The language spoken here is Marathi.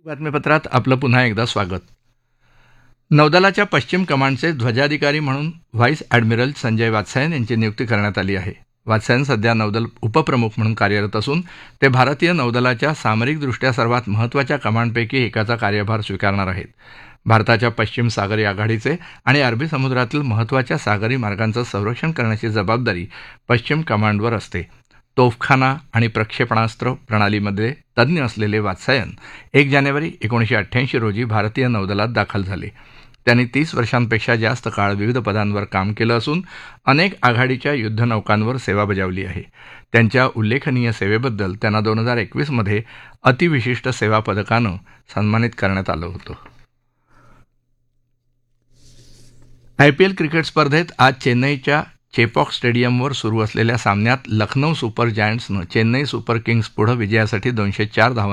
बातमीपत्रात आपलं पुन्हा एकदा स्वागत. नौदलाच्या पश्चिम कमांडचे ध्वजाधिकारी म्हणून व्हाईस ॲडमिरल संजय वात्सायन यांची नियुक्ती करण्यात आली आहे. वात्सायन सध्या नौदल उपप्रमुख म्हणून कार्यरत असून ते भारतीय नौदलाच्या सामरिकदृष्ट्या सर्वात महत्त्वाच्या कमांडपैकी एकाचा कार्यभार स्वीकारणार आहेत. भारताच्या पश्चिम सागरी आघाडीचे आणि अरबी समुद्रातील महत्त्वाच्या सागरी मार्गांचं संरक्षण करण्याची जबाबदारी पश्चिम कमांडवर असते. तोफखाना आणि प्रक्षेपणास्त्र प्रणालीमध्ये तज्ज्ञ असलेले वात्सायन 1 जानेवारी 1988 रोजी भारतीय नौदलात दाखल झाले. त्यांनी 30 वर्षांपेक्षा जास्त काळ विविध पदांवर काम केलं असून अनेक आघाडीच्या युद्धनौकांवर सेवा बजावली आहे. त्यांच्या उल्लेखनीय सेवेबद्दल त्यांना 2021 मध्ये अतिविशिष्ट सेवा पदकानं सन्मानित करण्यात आलं होतं. IPL क्रिकेट स्पर्धेत आज चेन्नईच्या चेपॉक स्टेडियमवर सुरू असलेल्या सामन्यात Lucknow super जायंट्सनं Chennai super Kings पुढं विजयासाठी 204 धावांनी